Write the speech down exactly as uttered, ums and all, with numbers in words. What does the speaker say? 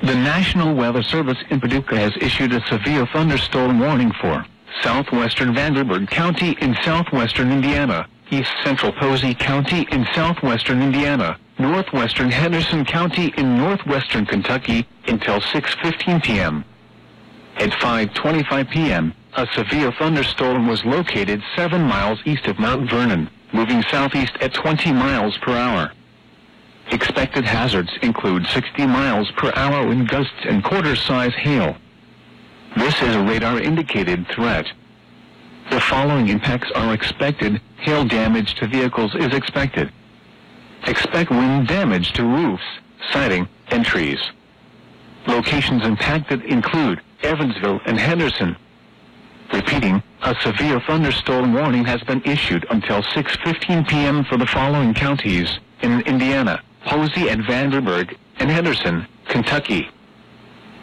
The National Weather Service in Paducah has issued a severe thunderstorm warning for southwestern Vanderburgh County in southwestern Indiana, east central Posey County in southwestern Indiana, northwestern Henderson County in northwestern Kentucky until six fifteen p m At five twenty-five p m, a severe thunderstorm was located seven miles east of Mount Vernon, moving southeast at twenty miles per hour. Expected hazards include sixty miles per hour wind gusts and quarter-size hail. This is a radar-indicated threat. The following impacts are expected. Hail damage to vehicles is expected. Expect wind damage to roofs, siding, and trees. Locations impacted include Evansville and Henderson. Repeating, a severe thunderstorm warning has been issued until six fifteen p m for the following counties in Indiana: Posey and Vanderburgh, and Henderson, Kentucky.